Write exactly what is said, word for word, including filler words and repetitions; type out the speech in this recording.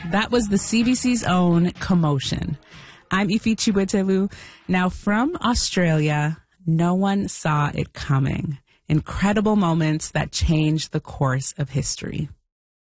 That was the C B C's own Commotion. I'm Ifi Chiwetelu. Now from Australia, no one saw it coming. Incredible moments that changed the course of history.